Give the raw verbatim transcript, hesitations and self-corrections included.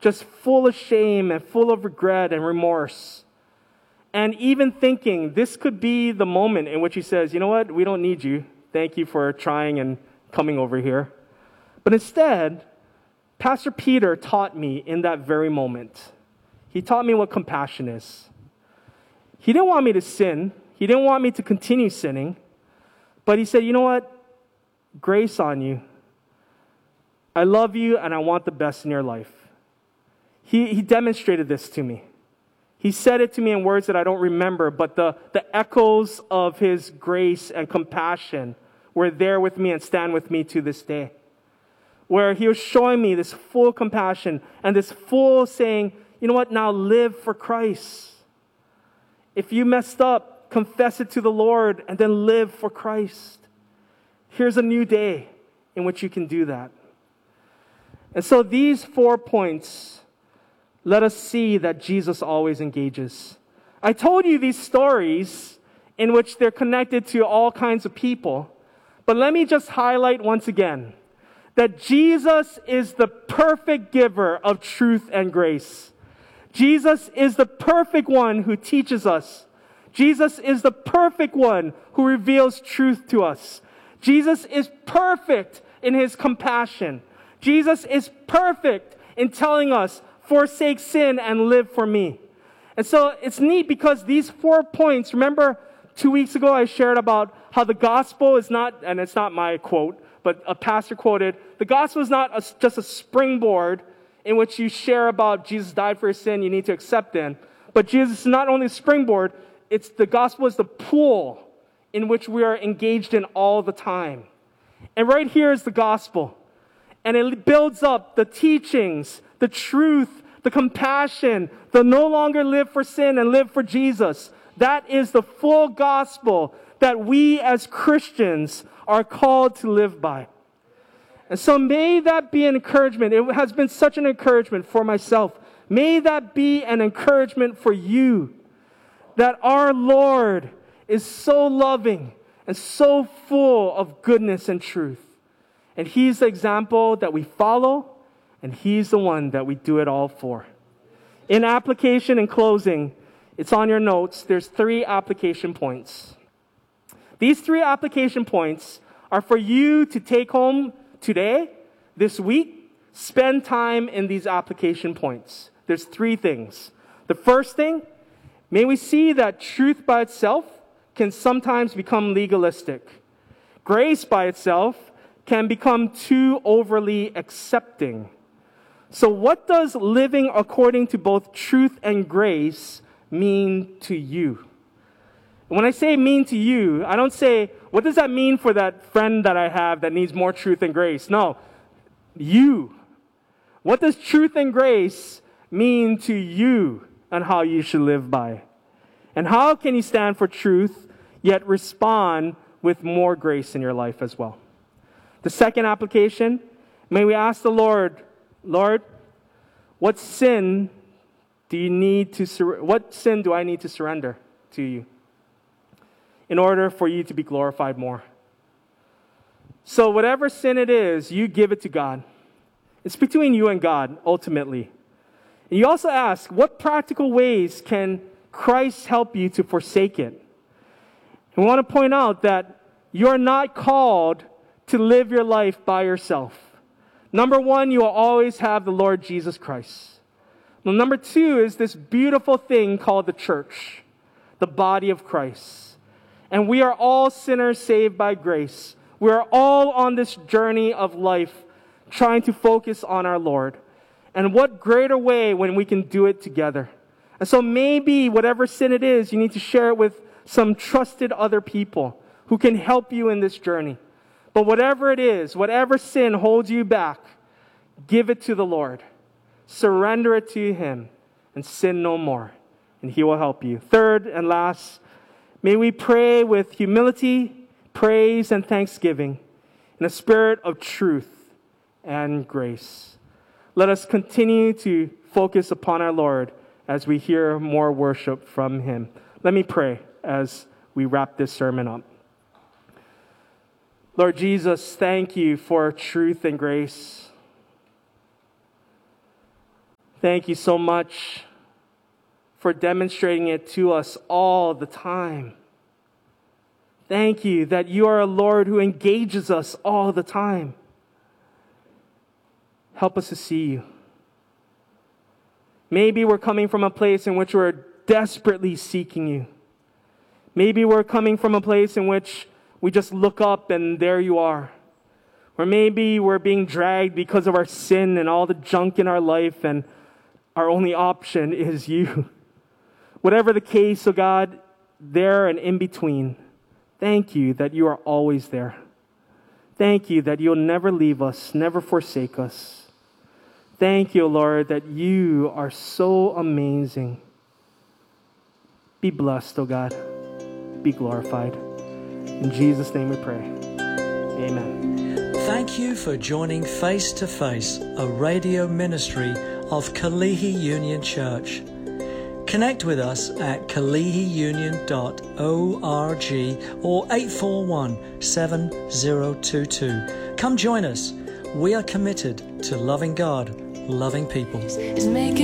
just full of shame and full of regret and remorse. And even thinking this could be the moment in which he says, you know what, we don't need you. Thank you for trying and coming over here. But instead, Pastor Peter taught me in that very moment. He taught me what compassion is. He didn't want me to sin. He didn't want me to continue sinning. But he said, you know what? Grace on you. I love you and I want the best in your life. He, he demonstrated this to me. He said it to me in words that I don't remember, but the, the echoes of his grace and compassion were there with me and stand with me to this day. Where he was showing me this full compassion and this full saying, you know what, now live for Christ. If you messed up, confess it to the Lord and then live for Christ. Here's a new day in which you can do that. And so these four points let us see that Jesus always engages. I told you these stories in which they're connected to all kinds of people, but let me just highlight once again that Jesus is the perfect giver of truth and grace. Jesus is the perfect one who teaches us. Jesus is the perfect one who reveals truth to us. Jesus is perfect in his compassion. Jesus is perfect in telling us, forsake sin and live for me. And so it's neat because these four points, remember two weeks ago I shared about how the gospel is not, and it's not my quote, but a pastor quoted, the gospel is not a, just a springboard in which you share about Jesus died for your sin, you need to accept him. But Jesus is not only a springboard, it's the gospel is the pool in which we are engaged in all the time. And right here is the gospel. And it builds up the teachings, the truth, the compassion, the no longer live for sin and live for Jesus. That is the full gospel that we as Christians are called to live by. And so may that be an encouragement. It has been such an encouragement for myself. May that be an encouragement for you, that our Lord is so loving and so full of goodness and truth. And he's the example that we follow, and he's the one that we do it all for. In application and closing, it's on your notes. There's three application points. These three application points are for you to take home today, this week. Spend time in these application points. There's three things. The first thing, may we see that truth by itself can sometimes become legalistic. Grace by itself can become too overly accepting. So what does living according to both truth and grace mean to you? When I say mean to you, I don't say, what does that mean for that friend that I have that needs more truth and grace? No, you. What does truth and grace mean to you and how you should live by? And how can you stand for truth yet respond with more grace in your life as well? The second application, may we ask the Lord, Lord, what sin do you need to sur- what sin do I need to surrender to you in order for you to be glorified more? So whatever sin it is, you give it to God. It's between you and God, ultimately. And you also ask, what practical ways can Christ help you to forsake it? And we want to point out that you are not called to live your life by yourself. Number one, you will always have the Lord Jesus Christ. Well, number two is this beautiful thing called the church, the body of Christ. And we are all sinners saved by grace. We are all on this journey of life trying to focus on our Lord. And what greater way when we can do it together? And so maybe whatever sin it is, you need to share it with some trusted other people who can help you in this journey. But whatever it is, whatever sin holds you back, give it to the Lord. Surrender it to him and sin no more. And he will help you. Third and last, may we pray with humility, praise, and thanksgiving in a spirit of truth and grace. Let us continue to focus upon our Lord as we hear more worship from him. Let me pray as we wrap this sermon up. Lord Jesus, thank you for truth and grace. Thank you so much for demonstrating it to us all the time. Thank you that you are a Lord who engages us all the time. Help us to see you. Maybe we're coming from a place in which we're desperately seeking you. Maybe we're coming from a place in which we just look up and there you are. Or maybe we're being dragged because of our sin and all the junk in our life and our only option is you. Whatever the case, oh God, there and in between, thank you that you are always there. Thank you that you'll never leave us, never forsake us. Thank you, Lord, that you are so amazing. Be blessed, oh God. Be glorified. In Jesus' name we pray. Amen. Thank you for joining Face to Face, a radio ministry of Kalihi Union Church. Connect with us at kalihi union dot org or eight four one, seven zero two two. Come join us. We are committed to loving God, loving people. Is making